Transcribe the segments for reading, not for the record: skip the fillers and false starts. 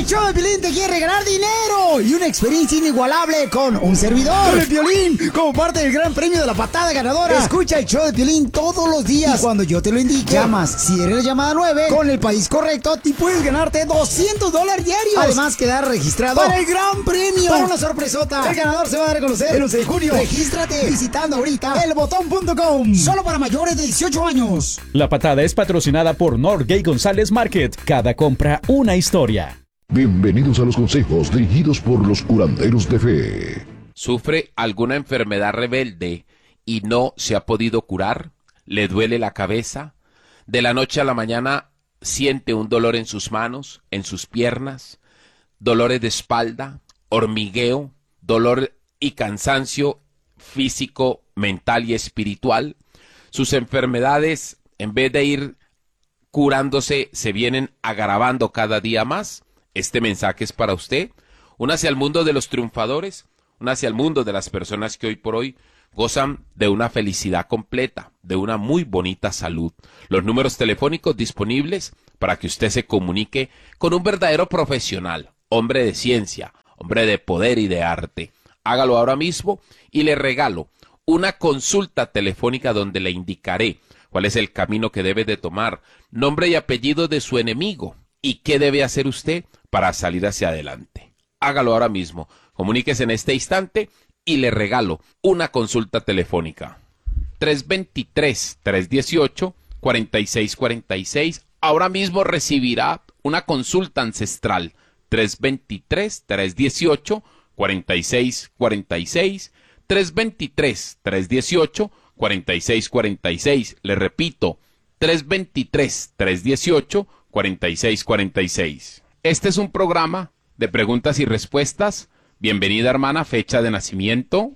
El show de Piolín te quiere regalar dinero y una experiencia inigualable con un servidor. Con el Piolín, como parte del gran premio de la patada ganadora. Escucha el show de Piolín todos los días. Y cuando yo te lo indique, llamas. Si eres la llamada 9, con el país correcto, y puedes ganarte $200 diarios. Además, quedar registrado para el gran premio. Para una sorpresota. El ganador se va a reconocer el 11 de junio. Regístrate visitando ahorita elbotón.com. Solo para mayores de 18 años. La patada es patrocinada por Norgay González Market. Cada compra, una historia. Bienvenidos a los consejos dirigidos por los curanderos de fe. ¿Sufre alguna enfermedad rebelde y no se ha podido curar? ¿Le duele la cabeza? ¿De la noche a la mañana siente un dolor en sus manos, en sus piernas? ¿Dolores de espalda, hormigueo, dolor y cansancio físico, mental y espiritual? Sus enfermedades, en vez de ir curándose, se vienen agravando cada día más. Este mensaje es para usted. Únase al mundo de los triunfadores, únase al mundo de las personas que hoy por hoy gozan de una felicidad completa, de una muy bonita salud. Los números telefónicos disponibles para que usted se comunique con un verdadero profesional, hombre de ciencia, hombre de poder y de arte. Hágalo ahora mismo y le regalo una consulta telefónica donde le indicaré cuál es el camino que debe de tomar, nombre y apellido de su enemigo y qué debe hacer usted para salir hacia adelante. Hágalo ahora mismo, comuníquese en este instante y le regalo una consulta telefónica. 323-318-4646. Ahora mismo recibirá una consulta ancestral. 323-318-4646. 323-318-4646. Le repito, 323-318-4646. Este es un programa de preguntas y respuestas. Bienvenida, hermana. Fecha de nacimiento.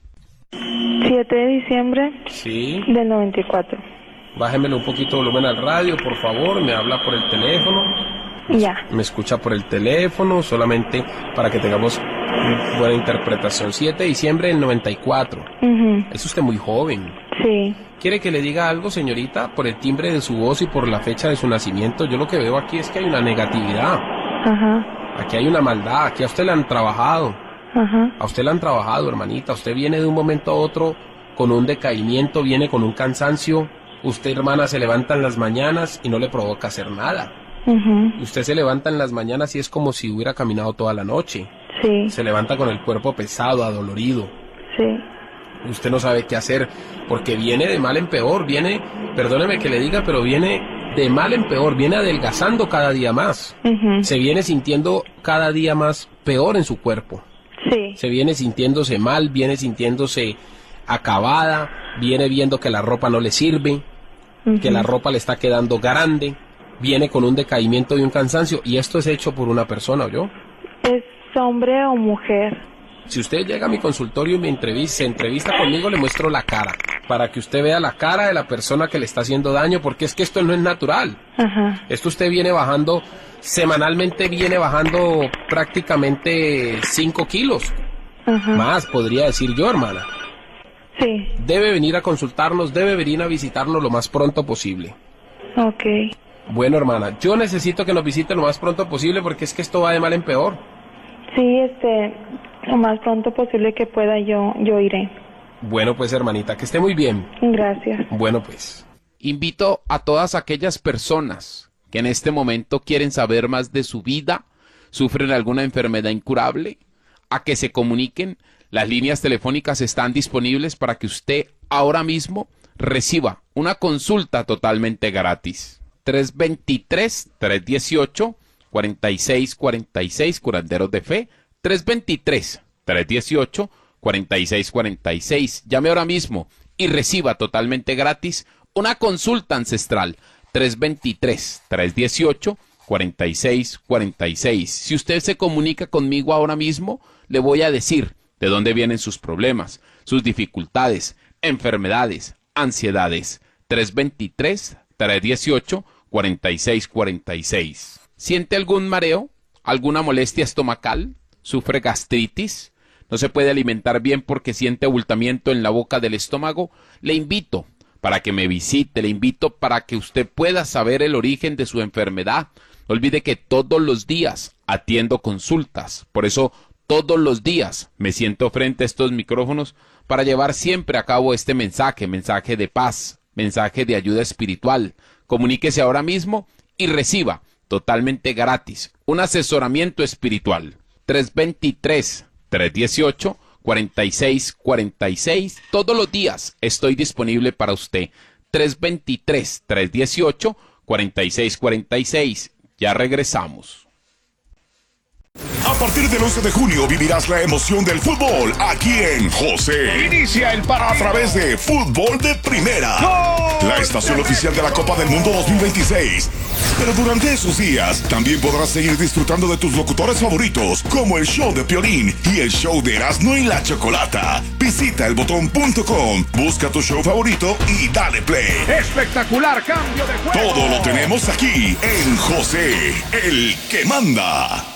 7 de diciembre Sí. del 94. Bájemele un poquito de volumen al radio, por favor. Me habla por el teléfono. Ya. Me escucha por el teléfono, solamente para que tengamos buena interpretación. 7 de diciembre del 94. Es usted muy joven. Sí. ¿Quiere que le diga algo, señorita? Por el timbre de su voz y por la fecha de su nacimiento, yo lo que veo aquí es que hay una negatividad. Ajá. Aquí hay una maldad, aquí a usted le han trabajado. Ajá. A usted le han trabajado, hermanita. Usted viene de un momento a otro con un decaimiento, viene con un cansancio. Usted, hermana, se levanta en las mañanas y no le provoca hacer nada. Usted se levanta en las mañanas y es como si hubiera caminado toda la noche. Sí. Se levanta con el cuerpo pesado, adolorido. Sí. Usted no sabe qué hacer porque viene de mal en peor. Viene, perdóneme que le diga, pero viene de mal en peor. Viene adelgazando cada día más. Se viene sintiendo cada día más peor en su cuerpo. Sí. Se viene sintiéndose mal, viene sintiéndose acabada, viene viendo que la ropa no le sirve, que la ropa le está quedando grande, viene con un decaimiento y un cansancio, y esto es hecho por una persona, ¿oyó? ¿Es hombre o mujer? Si usted llega a mi consultorio y se entrevista conmigo, le muestro la cara, para que usted vea la cara de la persona que le está haciendo daño, porque es que esto no es natural. Ajá. Esto usted viene bajando, semanalmente viene bajando prácticamente 5 kilos. Ajá. Más, podría decir yo, hermana. Sí. Debe venir a consultarnos, debe venir a visitarnos lo más pronto posible. Ok. Bueno, hermana, yo necesito que nos visite lo más pronto posible porque es que esto va de mal en peor. Sí, lo más pronto posible que pueda yo iré. Bueno, pues, hermanita, que esté muy bien. Gracias. Bueno, pues. Invito a todas aquellas personas que en este momento quieren saber más de su vida, sufren alguna enfermedad incurable, a que se comuniquen. Las líneas telefónicas están disponibles para que usted ahora mismo reciba una consulta totalmente gratis. 323-318-4646, curanderos de fe. 323-318-4646. Llame ahora mismo y reciba totalmente gratis una consulta ancestral. 323-318-4646. Si usted se comunica conmigo ahora mismo, le voy a decir de dónde vienen sus problemas, sus dificultades, enfermedades, ansiedades. 323-318-4646. ¿Siente algún mareo? ¿Alguna molestia estomacal? ¿Sufre gastritis? ¿No se puede alimentar bien porque siente abultamiento en la boca del estómago? Le invito para que me visite, le invito para que usted pueda saber el origen de su enfermedad. No olvide que todos los días atiendo consultas. Por eso todos los días me siento frente a estos micrófonos para llevar siempre a cabo este mensaje de paz, mensaje de ayuda espiritual. Comuníquese ahora mismo y reciba totalmente gratis un asesoramiento espiritual. 323-318-4646. Todos los días estoy disponible para usted. 323-318-4646. Ya regresamos. A partir del 11 de junio vivirás la emoción del fútbol aquí en José. Inicia el a través de Fútbol de Primera, la estación oficial de la Copa del Mundo 2026. Pero durante esos días también podrás seguir disfrutando de tus locutores favoritos, como el show de Piolín y el show de Erasmo y la Chocolata. Visita elbotón.com, busca tu show favorito y dale play. Espectacular cambio de juego. Todo lo tenemos aquí en José, el que manda.